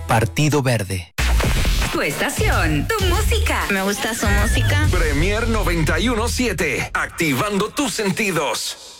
Partido Verde. Tu estación, tu música. Me gusta su música. Premier 91.7, activando tus sentidos.